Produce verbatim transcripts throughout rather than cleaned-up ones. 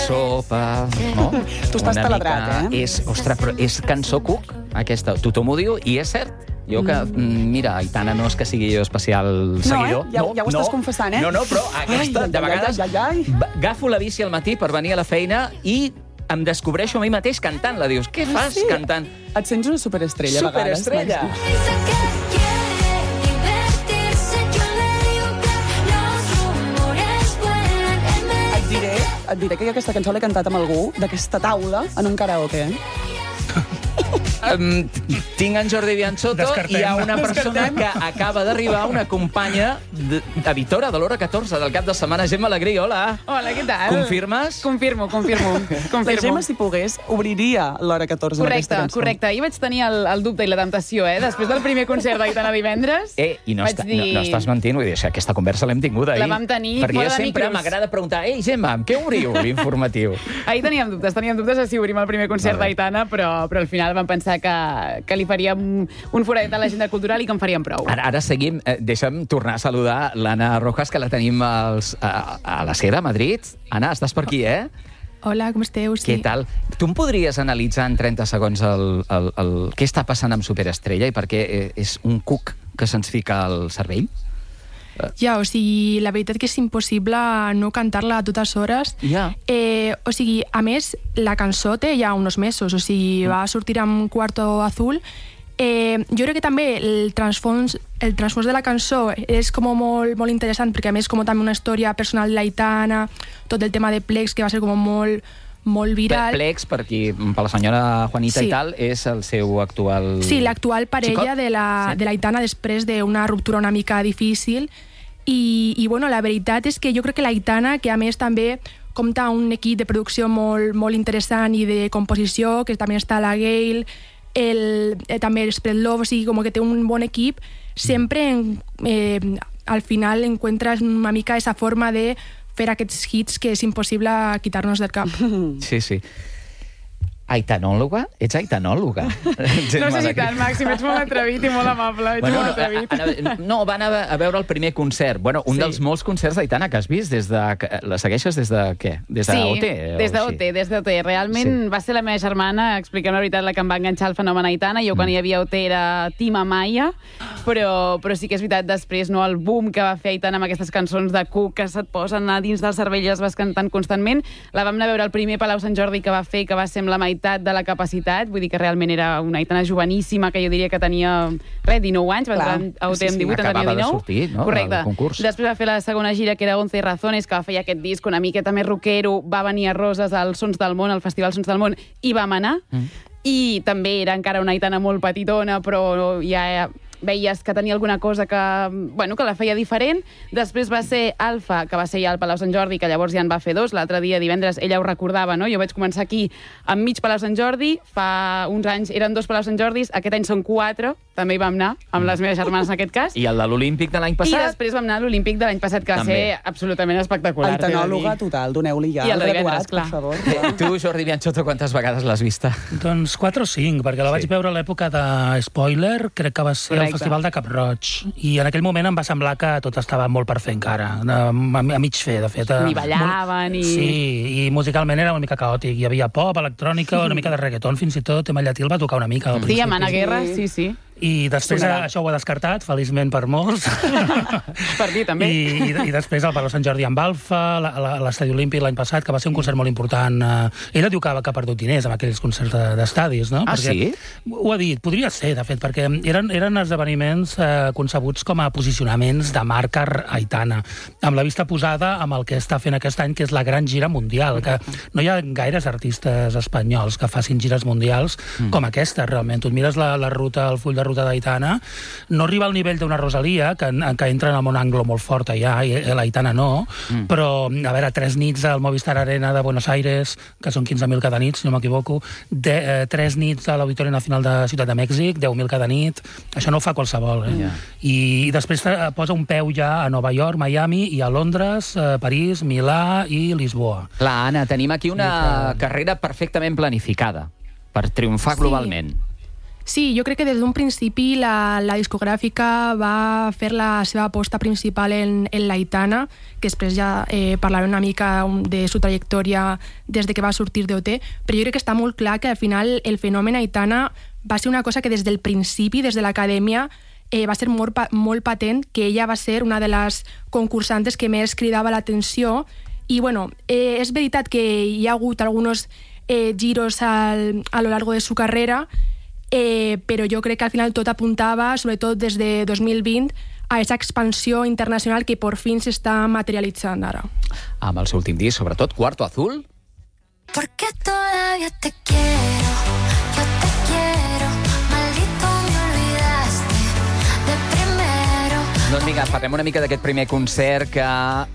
Sopa, no? Tu estàs Una taladrat, mica... eh? És, ostres, però és cançó Cook, aquesta. Tothom ho diu i és cert. Jo que, mm. mira, Aitana no és que sigui jo especial seguidor. No, eh? Ja, ja ho estàs no, confessant, eh? No, no, però aquesta, ai, de vegades, ai, ai, ai. agafo la bici al matí per venir a la feina i em descobreixo a mi mateix cantant-la. Dius, què fas sí? cantant? Et sents una superestrella, Superestrella. a vegades. Et diré, et diré que jo aquesta cançó l'he cantat amb algú d'aquesta taula en un karaoke. Um, tinc en Jordi Bianciotto Descartem. i hi ha una persona Descartem. que acaba d'arribar, una companya de, editora de l'Hora catorze del cap de setmana, Gemma Alegrí, hola. Hola, què tal? Confirmes? Confirmo, confirmo. La confirmo. Gemma, si pogués, obriria l'Hora catorze amb Correcte, aquesta cançó. correcte. Ahir vaig tenir el, el dubte i la temptació, eh? Després del primer concert d'Aitana divendres... Eh, i no, vaig està, dir... no, no estàs mentint, vull dir, aquesta conversa l'hem tingut ahir. La vam tenir Perquè fora jo de sempre micros. m'agrada preguntar, ei, Gemma, amb què obriu l'informatiu? Ahir teníem dubtes, teníem dubtes de si obrim el primer concert Molt bé. d'Aitana, però, però al final vam pensar que, que li faríem un foradet a l'agenda cultural i que en faríem prou. Ara, ara seguim. Eh, deixa'm tornar a saludar l'Anna Rojas, que la tenim als, a, a la Seda, a Madrid. Anna, estàs per aquí, eh? Hola, com esteu? Sí. Què tal? Tu em podries analitzar en trenta segons el, el, el, què està passant amb Superestrella i per què eh, és un cuc que se'ns fica al cervell? Ja, o sigui, la veritat que és impossible no cantar-la a totes hores. Ja. Eh, o sigui, a més, la cançó té ja uns mesos, o sigui, va sortir amb Cuarto Azul. Eh, jo crec que també el transfons, el transfons de la cançó és com molt, molt interessant, perquè a més com també una història personal de l'Aitana, tot el tema de Plex, que va ser com molt, molt viral. Plex, per, aquí, per la senyora Juanita Sí. i tal, és el seu actual... Sí, l'actual parella xicot? de la, Sí. de l'Aitana després d'una ruptura una mica difícil. I, i bueno, la veritat és que jo crec que l'Aitana, que a més també compta amb un equip de producció molt, molt interessant i de composició, que també està la Gail, el, eh, també el Spread Love, o sigui, com que té un bon equip, sempre en, eh, al final encuentras una mica esa forma de fer aquests hits que és impossible quitar-nos del cap. Sí, sí. Aitanòloga? Ets aitanòloga? No sé si tant, Màxim, ets molt atrevit i molt amable. Ets Bueno, molt atrevit. a, a, no, van a, a veure el primer concert. Bueno, un Sí. dels molts concerts d'Aitana que has vist des de... La segueixes des de què? Des de Sí, O T? des de O T, des de O T. Realment Sí. va ser la meva germana, expliquem la veritat, la que em va enganxar el fenomen Aitana. Jo quan Mm. hi havia O T era Team Amaya, però, però sí que és veritat després, no, el boom que va fer Aitana amb aquestes cançons de Cook que se't posen a dins del cervell i les vas cantant constantment. La vam anar a veure el primer Palau Sant Jordi que va fer, que va ser amb la meitat de la capacitat, vull dir que realment era una Aitana joveníssima, que jo diria que tenia, res, dinou anys, va Clar, entrar a O T sí, amb sí. divuit, en Acabava tenia de dinou. sortir, no, Correcte. del concurs. Després va fer la segona gira, que era Once Razones, que va fer aquest disc una miqueta més rockero, va venir a Roses als Sons del Món, al Festival Sons del Món, i vam anar. Mm. I també era encara una Aitana molt petitona, però ja veies que tenia alguna cosa que, bueno, que la feia diferent. Després va ser Alfa, que va ser ja al Palau Sant Jordi, que llavors ja en va fer dos. L'altre dia, divendres, ella ho recordava, no? Jo vaig començar aquí amb mig Palau Sant Jordi, fa uns anys eren dos Palau Sant Jordis, aquest any són quatre, també hi vam anar, amb les meves germanes en aquest cas. I el de l'Olímpic de l'any I passat? després vam anar a l'Olímpic de l'any passat, que va També. ser absolutament espectacular. t'he de dir. Aitanòloga total, doneu-li ja I el de el divendres, graduat, clar. per favor. Eh, tu, Jordi Bianciotto, quantes vegades l'has vista? Doncs quatre o cinc, perquè la vaig Sí. veure a l'època de Spoiler, crec que va ser Correcte. al Festival de Cap-roig, i en aquell moment em va semblar que tot estava molt per fer encara, a, a mig fer, de fet. Ni ballaven, ni... Sí, i musicalment era una mica caòtic. Hi havia pop, electrònica, una mica de reggaeton, fins i tot Emma Llatil va tocar una mica al Sí, principi. amb Anna Guerra, sí, sí. I després Sonarà. això ho ha descartat, feliçment per molts. Per dir, també. I, i, I després el Palau Sant Jordi amb Alfa, la- la- l'Estadi Olímpic l'any passat, que va ser un concert molt important. Eh, ella diu que, que ha perdut diners amb aquells concerts de- d'estadis, no? Ah, sí? Ho ha dit, podria ser, de fet, perquè eren, eren esdeveniments eh, concebuts com a posicionaments de marca Aitana, amb la vista posada amb el que està fent aquest any, que és la gran gira mundial, que no hi ha gaires artistes espanyols que facin gires mundials mm. com aquesta, realment. Tu et mires la, la ruta, el full de ruta d'Aitana, no arriba al nivell d'una Rosalia, que, que entra en el món anglo molt fort allà, i l'Aitana no, mm. però, a veure, tres nits al Movistar Arena de Buenos Aires, que són quinze mil cada nit, si no m'equivoco, de, eh, tres nits a l'Auditori Nacional de Ciutat de Mèxic, deu mil cada nit, això no ho fa qualsevol. Eh? Yeah. I, I després eh, posa un peu ja a Nova York, Miami, i a Londres, eh, París, Milà i Lisboa. Clar, Anna, tenim aquí una carrera perfectament planificada per triomfar Sí. globalment. Sí, jo crec que des d'un principi la, la discogràfica va fer la seva aposta principal en, en l'Aitana, que després ja eh, parlaré una mica de su trajectòria des de que va sortir d'O T, però jo crec que està molt clar que al final el fenomen Aitana va ser una cosa que des del principi, des de l'acadèmia, eh, va ser molt, molt patent, que ella va ser una de les concursantes que més cridava l'atenció. I bueno, eh, és veritat que hi ha hagut alguns eh, giros al, a lo largo de su carrera, Eh, però jo crec que al final tot apuntava, sobretot des de dos mil vint, a aquesta expansió internacional que por fin s'està materialitzant ara. Amb el seu últim disc, sobretot, Cuarto Azul. Porque todavía te quiero, yo te quiero, maldito me olvidaste de primero. Doncs vinga, parlem una mica d'aquest primer concert que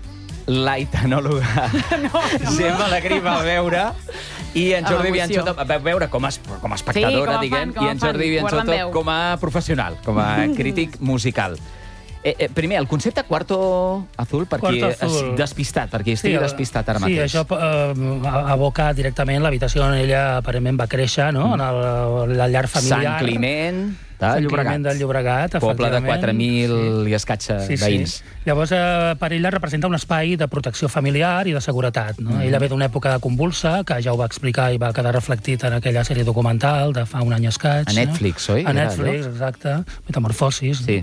l'aitanòloga no, no. Gemma Alegrí va veure i en Jordi Bianchotto va veure com a, com a espectadora, sí, diguem, i en Jordi Bianchotto com a professional, com a crític musical. Eh, eh, primer, el concepte Cuarto Azul, per qui és despistat, per qui estigui sí, despistat ara mateix. Sí, això eh, aboca directament l'habitació on ella aparentment va créixer, no? En el, la llar familiar. Sant Climent de Sant Llobregat. Climent del Llobregat, poble de quatre mil sí. i escatxa sí, veïns. Sí. Llavors, eh, per ella representa un espai de protecció familiar i de seguretat. No? Mm. Ella ve d'una època convulsa, que ja ho va explicar i va quedar reflectit en aquella sèrie documental de fa un any escaig. A Netflix, no? oi? A Netflix, exacte. Metamorfosis. Sí.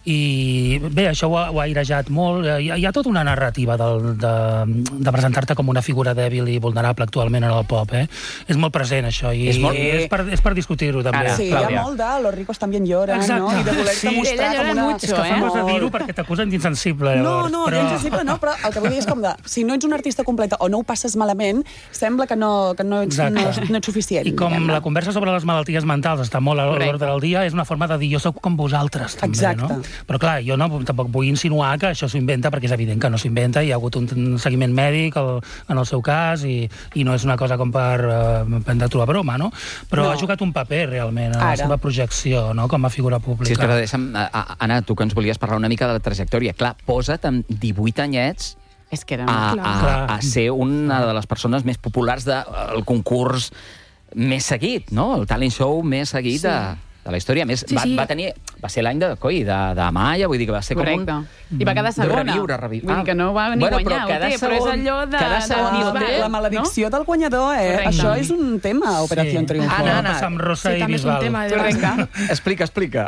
I bé, això ho ha, ho ha airejat molt. Hi ha, hi ha tota una narrativa del, de, de presentar-te com una figura dèbil i vulnerable actualment en el pop, eh? És molt present, això, i és, molt... i és per, és per discutir-ho, també. Ara, sí, Clàudia. Hi ha molt de los ricos también lloran, exacte. No? I de voler-te sí. mostrar com una... Mucho, és que fa eh? cosa dir-ho perquè t'acusen d'insensible, llavors. No, no, però... d'insensible no, però el que vull dir és com de... Si no ets un artista completa o no ho passes malament, sembla que no, que no, ets, no, no ets suficient. I com diguem, la conversa sobre les malalties mentals està molt a l'ordre del dia, és una forma de dir jo sóc com vosaltres, també, exacte. No? Però clar, jo no tampoc vull insinuar que això s'ho inventa, perquè és evident que no s'ho inventa, hi ha hagut un seguiment mèdic el, en el seu cas i, i no és una cosa com per uh, prendre-t'ho a broma, no? Però no. Ha jugat un paper realment en Ara. La seva projecció, no? Com a figura pública. Sí, però deixa'm, Anna, tu que ens volies parlar una mica de la trajectòria. Clar, posa't amb divuit anyets és que era a, a, a ser una de les persones més populars del concurs més seguit, no? El talent show més seguit sí. de... de la història. A més, sí, va, sí. va tenir... Va ser l'any de, coi, de, de Maya, vull dir que va ser correcte. Com un... I va quedar segona. Reviure, reviure. Vull dir que no va ni bueno, guanyar, però, té, segon, però és allò de... Cada segon, de la, la maledicció no? del guanyador, eh? Correcte. Això és un tema, Operació sí. Triunfo. Anna, Anna. Amb Rosa sí, i també és un tema de Correcte. Explica, explica.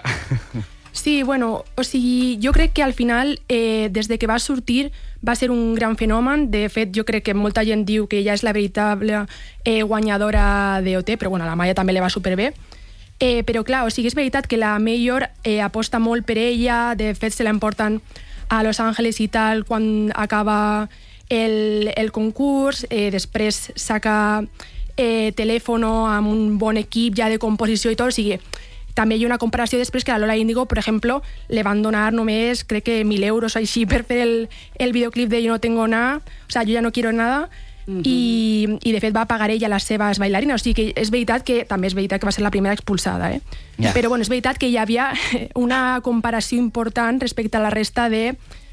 Sí, bueno, o sigui, jo crec que al final, eh, des de que va sortir, va ser un gran fenomen. De fet, jo crec que molta gent diu que ella és la veritable eh, guanyadora d'O T, però bueno, la Maya també le va superbé. Eh, però clar, o sigui, és veritat que la Major eh, aposta molt per ella, de fet se l'emporten a Los Angeles i tal quan acaba el, el concurs, eh, després saca eh, Telèfono amb un bon equip ja de composició i tot, o sigui, també hi ha una comparació després que a Lola Índigo, per exemple, le van donar només, crec que mil euros així per fer el, el videoclip de Yo no tengo nada, o sea, yo ya no quiero nada, Uh-huh. I, i de fet va pagar ella les seves bailarines, o sigui que és veritat que també és veritat que va ser la primera expulsada, eh? Yeah. Però bueno, és veritat que hi havia una comparació important respecte a la resta de,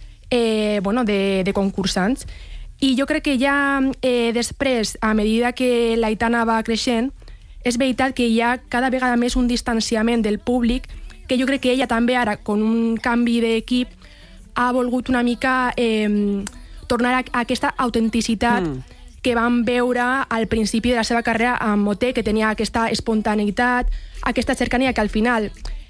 eh, bueno, de, de concursants, i jo crec que ja eh, després, a medida que l'Aitana va creixent, és veritat que hi ha cada vegada més un distanciament del públic, que jo crec que ella també ara, con un canvi d'equip, ha volgut una mica eh, tornar a, a aquesta autenticitat mm. que vam veure al principi de la seva carrera amb O T, que tenia aquesta espontaneïtat, aquesta cercania que al final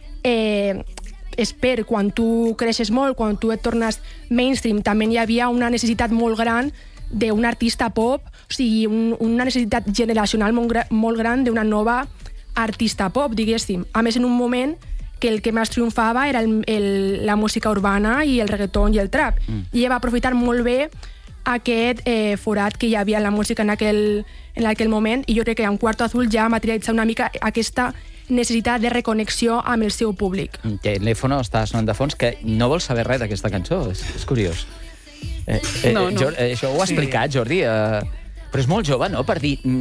eh, és per quan tu creixes molt, quan tu et tornes mainstream, també hi havia una necessitat molt gran d'un artista pop, o sigui, un, una necessitat generacional molt, gra, molt gran d'una nova artista pop, diguéssim. A més, en un moment que el que més triomfava era el, el, la música urbana i el reggaeton i el trap. Mm. I ella va aprofitar molt bé aquest eh, forat que hi havia en la música en aquell, en aquell moment, i jo crec que en Cuarto Azul ja materialitza una mica aquesta necessitat de reconnexió amb el seu públic. Telèfono està sonant de fons, que no vol saber res d'aquesta cançó, és, és curiós. Eh, eh, no, no. Jordi, eh, això ho ha explicat, Jordi, eh, però és molt jove, no?, per dir...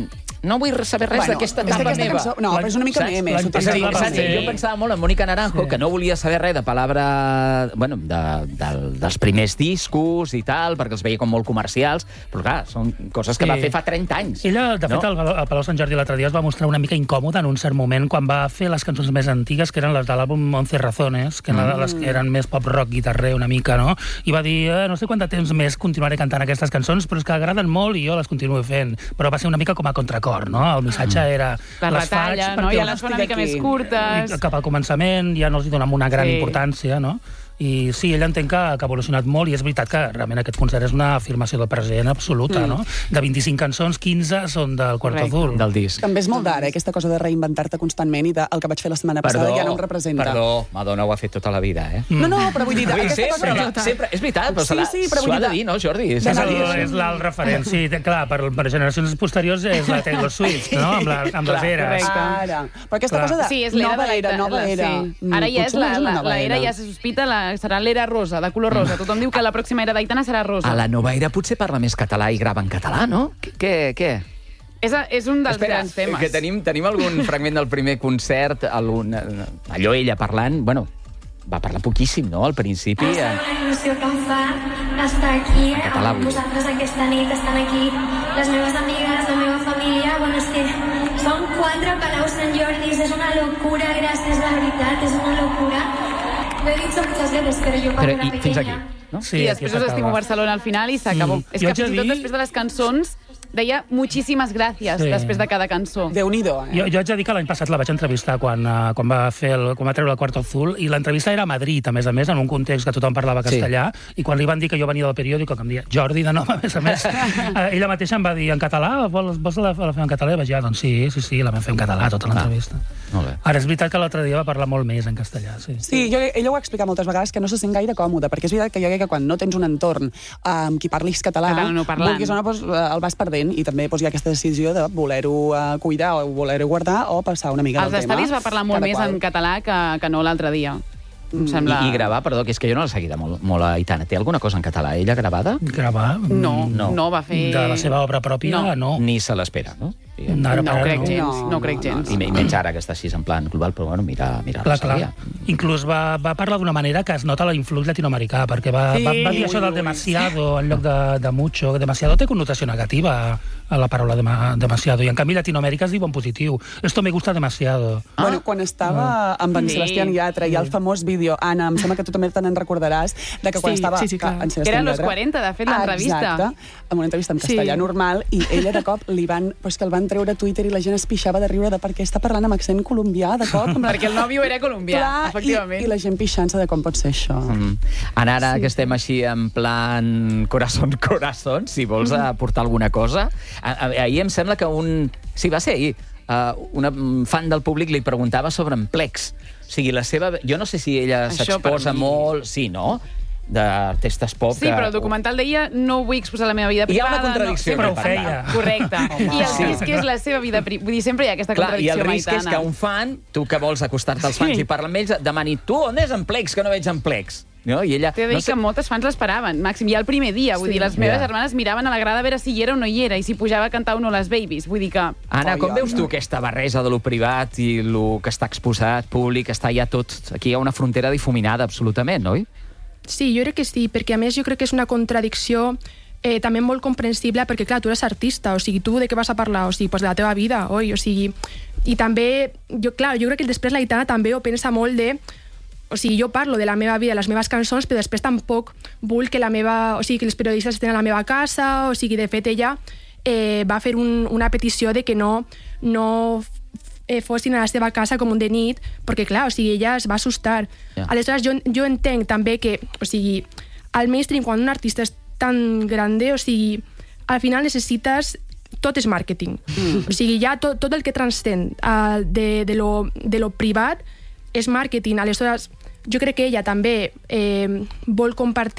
no vull saber res Bueno, d'aquesta és que etapa aquesta meva. cançó- no, però és una mica Saps? meme, És s'ho a dir, pensava saps? fer. Jo pensava molt en Mónica Naranjo, Sí. que no volia saber res de palabra... Bueno, de, de, dels primers discos i tal, perquè els veia com molt comercials, però clar, són coses que Sí. va fer fa trenta anys. Ella, de no? fet, al, al Palau Sant Jordi l'altre dia es va mostrar una mica incòmoda en un cert moment quan va fer les cançons més antigues, que eren les de l'àlbum Once Razones, que eren mm. les que eren més pop-rock, guitarrer, una mica, no? I va dir, eh, no sé quant de temps més continuaré cantant aquestes cançons, però és que agraden molt i jo les continuo fent. Però va ser una mica com a contracor, no? El missatge era... La les retalla, faig no? perquè Ja les fa una mica aquí. més curtes. i cap al començament ja no els hi donem una gran Sí. importància, no? I sí, ella entenc que, que ha evolucionat molt i és veritat que realment aquest concert és una afirmació del present absoluta, mm. no? De vint-i-cinc cançons, quinze són del Cuarto Correcte. Azul. Del disc. També és molt d'ara, eh, aquesta cosa de reinventar-te constantment i de, el que vaig fer la setmana passada ja no em representa. Perdó, Madonna ho ha fet tota la vida, eh? No, no, però vull dir, Vull dir, aquesta sempre, cosa... sempre, és veritat, però Sí, se l'ha- sí, però s'ho vull ha de dir- dir, no, Jordi? És, S'ha de el, dir. és l'alt referent, sí, té- clar, per, per generacions posteriors és la Taylor Swift, no? Amb, la, amb les eres. correcte. Ara. Però aquesta Clar. cosa de Sí, és l'era nova de la era, nova la- era... Sí. mm, Ara ja és potser no la, una la, nova la era, ja se sospita, la, serà l'era rosa, de color rosa. Tothom diu que la pròxima era d'Aitana serà rosa. A la nova era potser parla més català i grava en català, no? Què? què? És, a, és un dels Espera, grans temes. que tenim, tenim algun fragment del primer concert, algun, allò ella parlant, bueno, va parlar poquíssim, no?, al principi. Em sap la il·lusió que em fa estar aquí En català, amb vull dir. vosaltres aquesta nit, estan aquí les meves amigues, la meva família. Bueno, és que són quatre Palau Sant Jordis, és una locura, gràcies, la veritat, és una locura. Lo he dicho muchas veces, pero yo cuando Però era i fins aquí, pequeña... no? Sí, I aquí després us estimo s'acaba. Barcelona al final i s'acabó. Mm. És Jo que haig de fins i tot dir- després de les cançons deia moltíssimes gràcies Sí. després de cada cançó. Déu-n'hi-do, eh? Jo, jo haig de dir que l'any passat la vaig entrevistar quan, uh, quan, va fer el, quan va treure el Cuarto Azul, i l'entrevista era a Madrid, a més a més, en un context que tothom parlava Sí. castellà, i quan li van dir que jo venia del periòdico, que em deia Jordi de nou, a més a més, uh, ella mateixa em va dir en català, vols, vols la, la fer en català? I vaig dir, ah, doncs sí, sí, sí, la vam fer en català, tota l'entrevista. Molt bé. Ara, és veritat que l'altre dia va parlar molt més en castellà, sí. Sí, jo, ella ho ha explicat moltes vegades, que no se sent gaire còmode, perquè és veritat que jo crec que quan no tens un entorn amb qui parlis català, Catalanoparlant. vulguis o no, doncs, el vas perdent, i també doncs, hi ha aquesta decisió de voler-ho uh, cuidar o voler-ho guardar o passar una mica Als del tema. estadis va parlar molt Cada més qual. en català que, que no l'altre dia. Em I, sembla... I gravar, perdó, que és que jo no l'he seguida molt, molt a Aitana. Té alguna cosa en català, ella, gravada? Gravar? No, No. no, no va fer... De la seva obra pròpia, No. no. Ni se l'espera, no? No, ara No per ho ara crec no. gens, No, no ho crec no, gens. I, me- I menys ara que està així en plan global, però bueno, mira, mira Clar, Rosalia. clar. Inclús va, va parlar d'una manera que es nota l'influx latinoamericà, perquè va, Sí. va, va dir això del demasiado en lloc de, de mucho. Demasiado té connotació negativa a la paraula dema, demasiado, i en canvi Latinoamèrica es diu en positiu. Esto me gusta demasiado. Ah. Bueno, quan estava amb en Sí. Sebastián Yatra, hi ha el famós vídeo, Anna, em sembla que tu també te n'en recordaràs, de que quan Sí, estava sí, sí, clar. en Que Sebastián eren los Yatra- quaranta, de fet, l'entrevista. Exacte, amb una entrevista en Sí. castellà normal, i ella de cop li van... Però és que el van treure a Twitter i la gent es pixava de riure de per què està parlant amb accent colombià, de cop. Perquè el nòvio era colombià, Clar, efectivament. I, i la gent pixant-se de com pot ser això. Mm. Ara, ara sí. que estem així en plan corazón, corazón, si vols aportar alguna cosa. A, a, ahir em sembla que un... Sí, va ser ahir. Uh, una mm, fan del públic li preguntava sobre en Plex. O sigui, la seva... Jo no sé si ella Això s'exposa per mi- molt... Sí, no? D'artistes pop... Sí, però el documental deia no vull exposar la meva vida Hi ha privada. una contradicció, No, però ho per tant. feia. Correcte. I el Sí. risc és la seva vida privada. Vull dir, sempre hi ha aquesta Clar, i contradicció el risc és Aitana. que un fan, tu que vols acostar-te als fans Sí. i parlar amb ells, demani, tu, on és en Plex, que no veig en Plex? No? I ella... T'he de dir no sé- que moltes fans l'esperaven, Màxim, ja el primer dia. Vull Sí. dir, les meves Ja. germanes miraven a la grada a veure si hi era o no hi era, i si pujava a cantar o no les Babies. Vull dir que... Anna, Ai, com ai, veus tu aquesta barreja de lo privat i lo que està exposat, públic, està ja tot... Aquí hi ha una frontera difuminada, absolutament, oi? Sí, jo crec que sí, perquè a més jo crec que és una contradicció eh, també molt comprensible, perquè clar, tu eres artista, o sigui, tu de què vas a parlar? O sigui, pues de la teva vida, oi? O sigui, i també, jo, clar, jo crec que després l'Aitana també ho pensa molt de... O sigui, jo parlo de la meva vida, les meves cançons, però després tampoc vull que la meva... O sigui, que els periodistes estén a la meva casa, o sigui, de fet, ella eh, va fer un, una petició de que no, no eh, fossin a la seva casa com un de nit, perquè, clar, o sigui, ella es va assustar. Ja. Aleshores, jo, jo entenc també que, o sigui, al mainstream, quan un artista és tan grande, o sigui, al final necessites... Tot és màrqueting. Mm. O sigui, ja tot, tot el que transcén uh, de, de, lo, de lo privat és màrqueting. Aleshores, jo crec que ella també eh, vol compartir